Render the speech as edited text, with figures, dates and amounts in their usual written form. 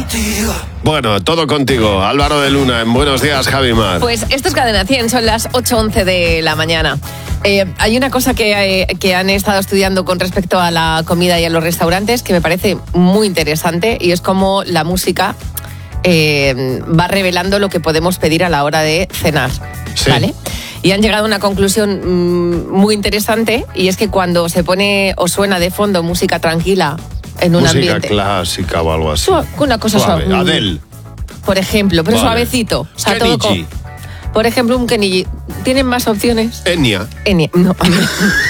Bueno, todo contigo. Álvaro de Luna, en Buenos Días, Javi Mar. Pues esto es Cadena 100, son las 8:11 de la mañana. Hay una cosa que han estado estudiando con respecto a la comida y a los restaurantes que me parece muy interesante, y es cómo la música va revelando lo que podemos pedir a la hora de cenar, ¿vale? Y han llegado a una conclusión muy interesante, y es que cuando se pone o suena de fondo música tranquila en un ambiente... Música clásica o algo así. Una cosa suave. suave. Adele. Por ejemplo, pero suavecito. O sea, Kenny G. por ejemplo, un Kenny G. ¿Tienen más opciones? Enya. No.